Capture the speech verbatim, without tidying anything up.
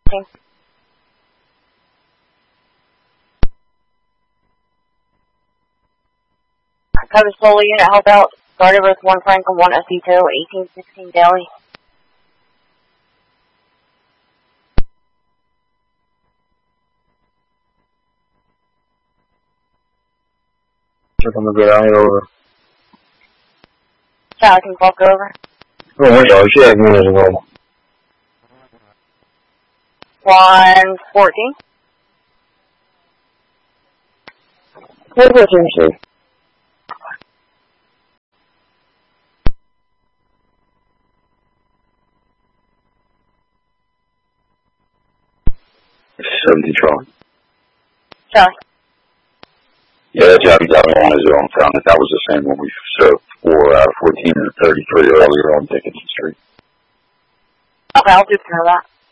Okay. Code Solo Unit help out. Started with one Franklin, one S E two, eighteen sixteen Daily. Check on the good eye over. Charlie can walk over. Oh, wait, oh, she has me as well. one fourteen. What was it? seventy Charlie. Charlie. Yeah, that job he got me on his own town. That was the same one we served four out of fourteen and thirty-three earlier on Dickinson Street. Okay, I'll do care of that.